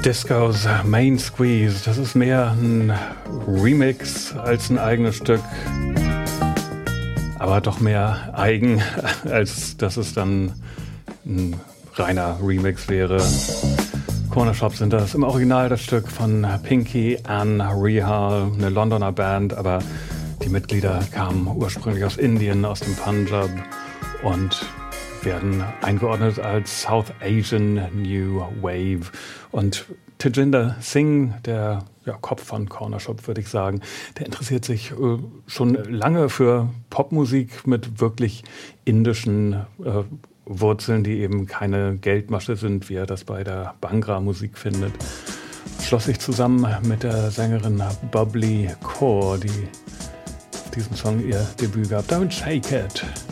Discos Main Squeeze, das ist mehr ein Remix als ein eigenes Stück, aber doch mehr eigen, als dass es dann ein reiner Remix wäre. Corner Shop sind das. Im Original das Stück von Pinky Ann Rehal, eine Londoner Band, aber die Mitglieder kamen ursprünglich aus Indien, aus dem Punjab und werden eingeordnet als South Asian New Wave. Und Tejinder Singh, der Kopf von Corner Shop, würde ich sagen, der interessiert sich schon lange für Popmusik mit wirklich indischen Wurzeln, die eben keine Geldmasche sind, wie er das bei der Bhangra-Musik findet. Schloss sich zusammen mit der Sängerin Bubbly Kaur, die auf diesem Song ihr Debüt gab. Don't Shake It.